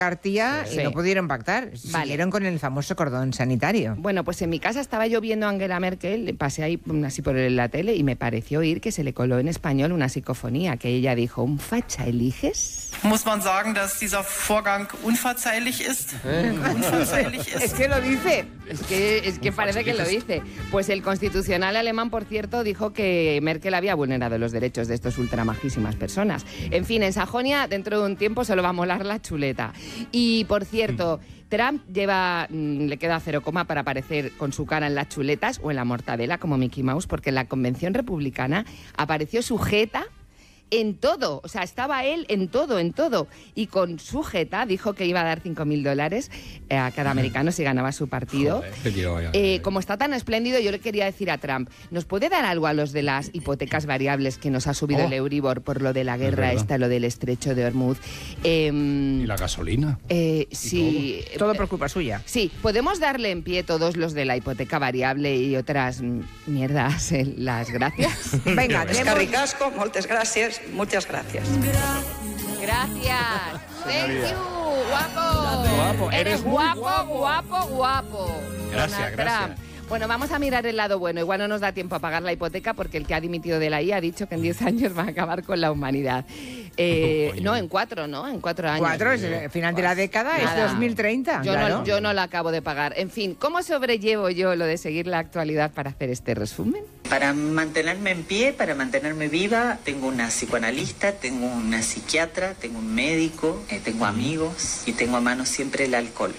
Cartilla y no pudieron pactar. Siguieron con el famoso cordón sanitario. Bueno, pues en mi casa estaba yo viendo a Angela Merkel, pasé ahí así por la tele y me pareció oír que se le coló en español una psicofonía, que ella dijo, ¿un facha eliges? Muss man sagen, dass dieser Vorgang unverzeihlich ist? Unverzeihlich ist. Es que lo dice. Es que parece que lo dice. Pues el constitucional alemán, por cierto, dijo que Merkel había vulnerado los derechos de estos ultramajísimas personas. En fin, en Sajonia, dentro de un tiempo, se lo va a molar la chuleta. Y, por cierto, Trump le queda 0, para aparecer con su cara en las chuletas o en la mortadela, como Mickey Mouse, porque en la convención republicana apareció sujeta en todo, o sea, estaba él en todo, y con su jeta dijo que iba a dar $5.000 a cada americano si ganaba su partido. Joder, como está tan espléndido, yo le quería decir a Trump, ¿nos puede dar algo a los de las hipotecas variables que nos ha subido el Euribor por lo de la guerra lo del estrecho de Hormuz? ¿Y la gasolina? Sí. Todo por culpa suya. Sí, podemos darle en pie todos los de la hipoteca variable y otras mierdas las gracias. Venga, Escarricasco, moltes gracias. Muchas gracias. Gracias. Thank you, guapo. Eres guapo. Gracias. Bueno, vamos a mirar el lado bueno. Igual no nos da tiempo a pagar la hipoteca porque el que ha dimitido de la IA ha dicho que en 10 años va a acabar con la humanidad. No, en 4, ¿no? En 4 años. 4, es el final de la década, es 2030. Yo no la acabo de pagar. En fin, ¿cómo sobrellevo yo lo de seguir la actualidad para hacer este resumen? Para mantenerme en pie, para mantenerme viva, tengo una psicoanalista, tengo una psiquiatra, tengo un médico, tengo amigos y tengo a mano siempre el alcohol.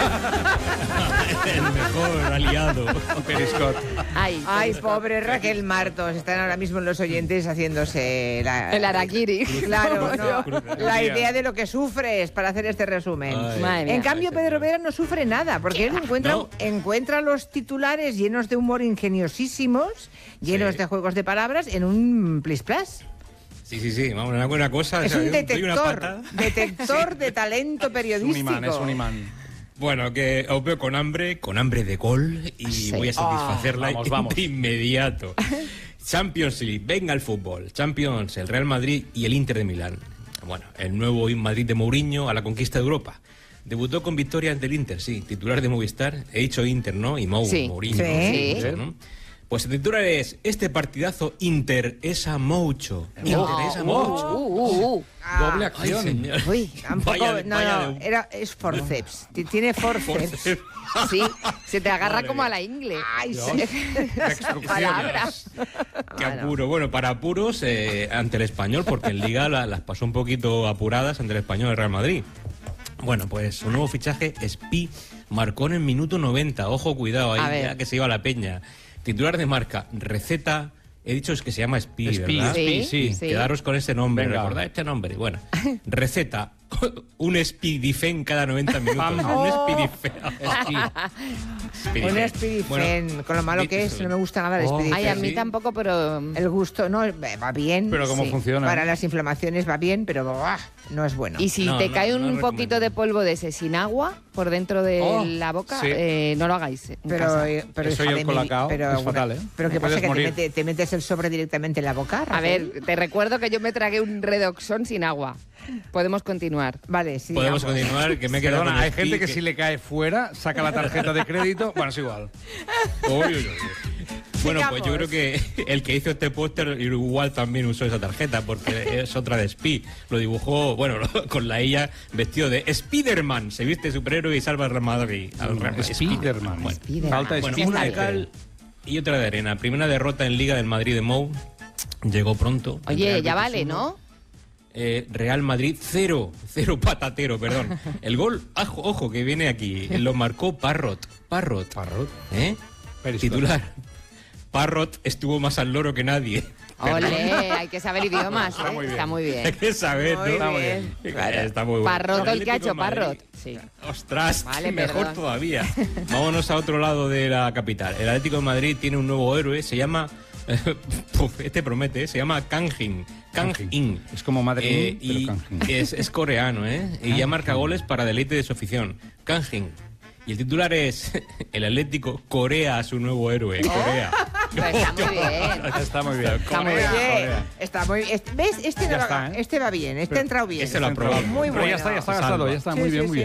El mejor aliado. Periscott. Ay, pobre Raquel Martos. Están ahora mismo los oyentes haciéndose el harakiri. Claro, la idea de lo que sufres para hacer este resumen. En cambio, Pedro Vera no sufre nada, porque él encuentra los titulares llenos de humor ingeniosísimos, llenos de juegos de palabras, en un plis-plas. Sí, vamos, una buena cosa. Es un detector de talento periodístico. Es un imán. Bueno, que os veo con hambre de gol y voy a satisfacerla de inmediato. Champions League, venga el fútbol. Champions, el Real Madrid y el Inter de Milán. Bueno, el nuevo Madrid de Mourinho a la conquista de Europa. Debutó con victoria ante el Inter, sí, titular de Movistar. He dicho Inter, ¿no? Y Mourinho. Sí. ¿no? Pues el titular es: este partidazo interesa mucho. Interesa mucho. Doble acción. Uy, tampoco, es forceps. Tiene forceps. Sí, se te agarra como a la ingle. Ay, sí. Palabras. Qué apuro. Bueno, para apuros ante el Español, porque en Liga las pasó un poquito apuradas ante el Español del Real Madrid. Bueno, pues su nuevo fichaje, Spi, marcó en el minuto 90. Ojo, cuidado ahí, ya que se iba a la peña. Titular de Marca, receta. He dicho es que se llama Spi, ¿verdad? Sí. Quedaros con ese nombre, recordad este nombre. Bueno, receta, un Spidifen cada 90 minutos. Un Spidifen. Un Spidifen, con lo malo que es, no me gusta nada el Spidifen. Ay, a mí tampoco, pero... El gusto, no, va bien. Pero cómo funciona. Para las inflamaciones va bien, pero no es bueno. Y si te cae un poquito de polvo de ese sin agua por dentro de la boca, no lo hagáis en casa. Pero eso y el colacao es fatal, ¿eh? Pero ¿qué pasa? ¿Que te metes el sobre directamente en la boca, Raquel? A ver, te recuerdo que yo me tragué un Redoxon sin agua. Podemos continuar. Vale, sí. Podemos continuar, que me he quedado con hay gente que si le cae fuera, saca la tarjeta de crédito, bueno, es igual. Bueno, pues yo creo que el que hizo este póster igual también usó esa tarjeta, porque es otra de Spi. Lo dibujó, con la ella vestido de Spiderman. Se viste superhéroe y salva al Real Madrid. Spiderman. Falta una de cal y otra de arena. Primera derrota en Liga del Madrid de Mou. Llegó pronto. Oye, ya vale, ¿no? Real Madrid 0 patatero, perdón. El gol, ojo, que viene aquí, lo marcó Parrot. Titular. Parrot estuvo más al loro que nadie. Olé, hay que saber idiomas, está muy bien. Hay que saber, ¿no? Está muy bien. Claro. Está muy bueno. Parrot, el que ha hecho Parrot. Sí. Ostras, vale, mejor todavía. Vámonos a otro lado de la capital. El Atlético de Madrid tiene un nuevo héroe, se llama... este promete, se llama Kang In. Es como Madrid, y es coreano, y ya marca goles para deleite de su afición. Kang In. Y el titular es: el Atlético corea a su nuevo héroe. Corea. Está muy bien. Está muy bien. Está muy bien. ¿Ves? Este va bien, este ha entrado bien. Este lo ha probado. Muy bueno. Pero ya está gastado, ya está muy bien, muy bien.